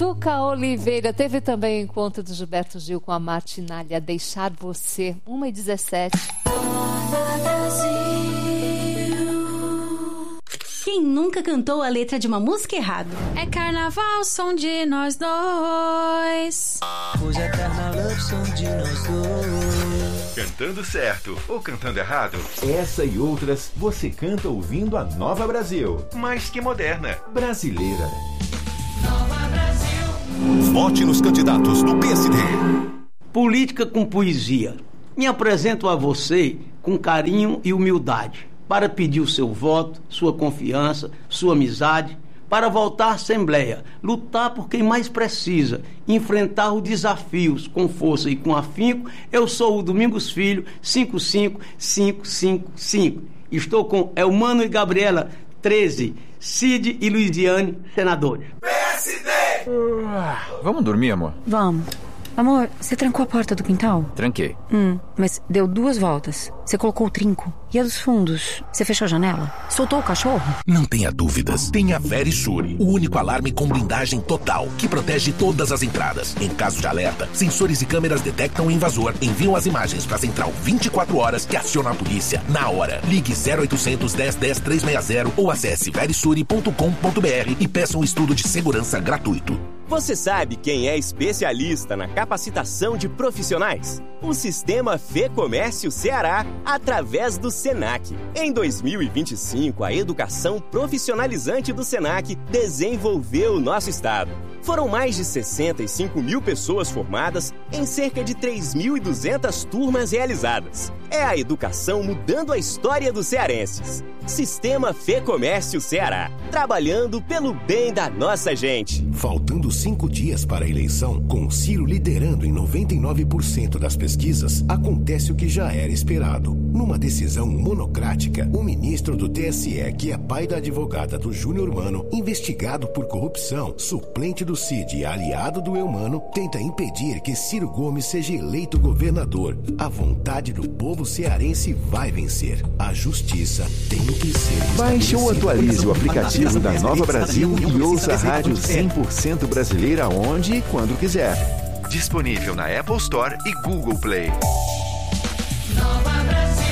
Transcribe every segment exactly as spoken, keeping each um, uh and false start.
Tuca Oliveira, teve também o encontro do Gilberto Gil com a Martinália, Deixar Você, uma e dezessete. Quem nunca cantou a letra de uma música errado? É carnaval, som de nós dois. Hoje é carnaval, som de nós dois. Cantando certo ou cantando errado? Essa e outras você canta ouvindo a Nova Brasil. Mais que moderna. Brasileira. Nova Brasil. Vote nos candidatos do P S D. Política com poesia. Me apresento a você com carinho e humildade, para pedir o seu voto, sua confiança, sua amizade, para voltar à Assembleia, lutar por quem mais precisa, enfrentar os desafios com força e com afinco. Eu sou o Domingos Filho, cinco cinco cinco cinco cinco. Estou com Elmano e Gabriela, treze, Cid e Luiziane, senadores. P S D! Uh, vamos dormir, amor? Vamos. Amor, você trancou a porta do quintal? Tranquei. Hum, mas deu duas voltas. Você colocou o trinco. E a dos fundos? Você fechou a janela? Soltou o cachorro? Não tenha dúvidas. Tenha Verisure, o único alarme com blindagem total, que protege todas as entradas. Em caso de alerta, sensores e câmeras detectam o invasor, enviam as imagens para a central vinte e quatro horas, que aciona a polícia na hora. Ligue zero oitocentos, dez, dez, trezentos e sessenta ou acesse verisure ponto com ponto b r e peça um estudo de segurança gratuito. Você sabe quem é especialista na capacitação de profissionais? O Sistema Fê Comércio Ceará, através do Senac. Em dois mil e vinte e cinco, a educação profissionalizante do Senac desenvolveu o nosso estado. Foram mais de sessenta e cinco mil pessoas formadas em cerca de três mil e duzentas turmas realizadas. É a educação mudando a história dos cearenses. Sistema Fê Comércio Ceará, trabalhando pelo bem da nossa gente. Faltando cinco dias para a eleição, com Ciro liderando em noventa e nove por cento das pesquisas, acontece o que já era esperado. Numa decisão monocrática, o ministro do T S E, que é pai da advogada do Júnior Mano, investigado por corrupção, suplente do Cid e aliado do Eumano, tenta impedir que Ciro Gomes seja eleito governador. A vontade do povo cearense vai vencer. A justiça tem que ser. Baixe ou atualize o aplicativo da Nova Brasil e ouça a rádio cem por cento brasileira onde e quando quiser. Disponível na Apple Store e Google Play. Nova Brasil.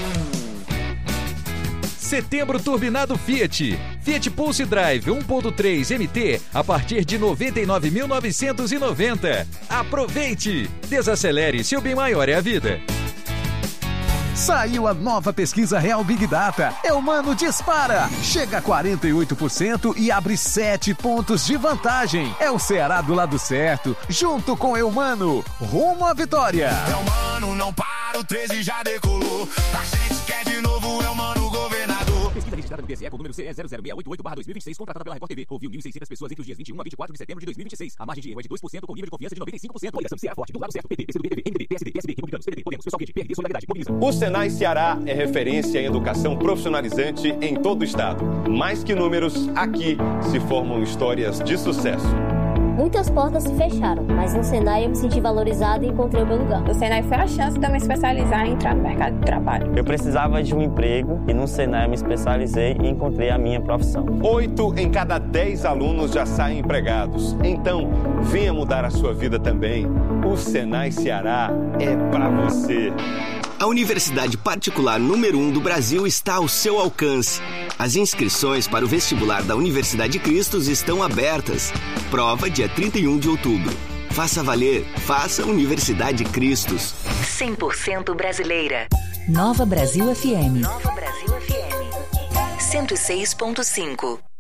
Setembro turbinado Fiat. Fiat Pulse Drive um ponto três M T a partir de noventa e nove mil novecentos e noventa. Aproveite! Desacelere, seu bem maior é a vida. Saiu a nova pesquisa Real Big Data. Eumano dispara. Chega a quarenta e oito por cento e abre sete pontos de vantagem. É o Ceará do lado certo, junto com Eumano. Rumo à vitória. Eumano não para, o treze já decolou. A gente quer de novo Eumano governador. Pesquisa registrada no T S E com número C E zero zero seis oito oito barra dois mil e vinte e seis, contratada pela Record T V. Ouviu mil e seiscentas pessoas entre os dias vinte e um a vinte e quatro de setembro de dois mil e vinte e seis. A margem de erro é de dois por cento com nível de confiança de noventa e cinco por cento. Coligação Ceará Forte, do lado certo, P T, P C do B, M D B, P S D, P S D, Republicanos, P D B, Podemos, Pessoal Quente, P R D, Solidariedade, Mobiliza. O Senai Ceará é referência em educação profissionalizante em todo o estado. Mais que números, aqui se formam histórias de sucesso. Muitas portas se fecharam, mas no Senai eu me senti valorizada e encontrei o meu lugar. O Senai foi a chance de eu me especializar e entrar no mercado de trabalho. Eu precisava de um emprego e no Senai eu me especializei e encontrei a minha profissão. Oito em cada dez alunos já saem empregados. Então, venha mudar a sua vida também. O Senai Ceará é pra você. A universidade particular número um do Brasil está ao seu alcance. As inscrições para o vestibular da Universidade Cristos estão abertas. Prova dia trinta e um de outubro. Faça valer. Faça Universidade Cristos. cem por cento brasileira. Nova Brasil F M. Nova Brasil F M. cento e seis ponto cinco.